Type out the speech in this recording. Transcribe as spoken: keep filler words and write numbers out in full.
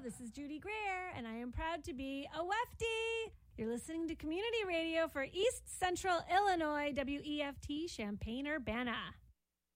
This is Judy Greer, and I am proud to be a Wefty. You're listening to Community Radio for East Central Illinois, W E F T, Champaign-Urbana.